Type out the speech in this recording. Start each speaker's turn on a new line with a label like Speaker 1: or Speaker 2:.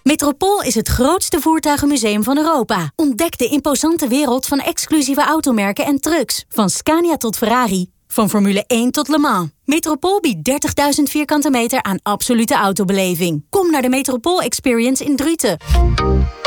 Speaker 1: Metropool is het grootste voertuigenmuseum van Europa. Ontdek de imposante wereld van exclusieve automerken en trucks. Van Scania tot Ferrari. Van Formule 1 tot Le Mans. Metropool biedt 30.000 vierkante meter aan absolute autobeleving. Kom naar de Metropool Experience in Druten.